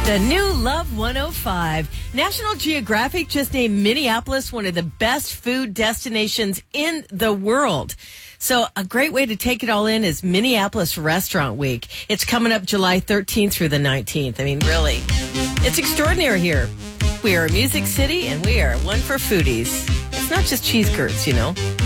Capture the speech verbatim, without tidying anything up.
The new Love one oh five. National Geographic just named Minneapolis one of the best food destinations in the world. So a great way to take it all in is Minneapolis Restaurant Week. It's coming up July thirteenth through the nineteenth. I mean, really, it's extraordinary here. We are a music city, and we are one for foodies. It's not just cheese curds, you know.